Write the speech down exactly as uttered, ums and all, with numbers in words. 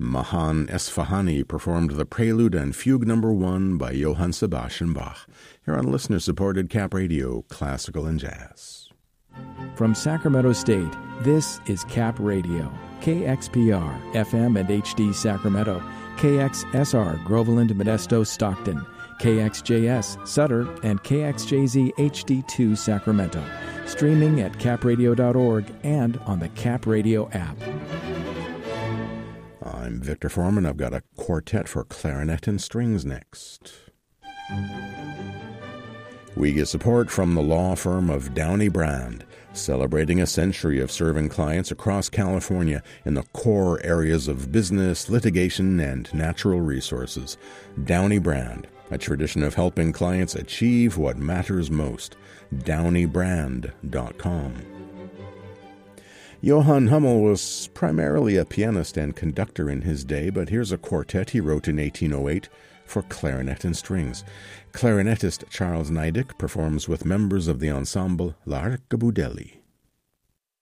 Mahan Esfahani performed the Prelude and Fugue Number One by Johann Sebastian Bach, here on listener-supported Cap Radio, Classical and Jazz. From Sacramento State, this is Cap Radio, K X P R, F M and H D Sacramento, K X S R, Groveland, Modesto, Stockton, K X J S, Sutter, and K X J Z H D two, Sacramento. Streaming at cap radio dot org and on the Cap Radio app. I'm Victor Foreman. I've got a quartet for clarinet and strings next. We get support from the law firm of Downey Brand, celebrating a century of serving clients across California in the core areas of business, litigation, and natural resources. Downey Brand, a tradition of helping clients achieve what matters most. downey brand dot com. Johann Hummel was primarily a pianist and conductor in his day, but here's a quartet he wrote in eighteen oh eight for clarinet and strings. Clarinetist Charles Neidick performs with members of the ensemble L'Arcaboudelli.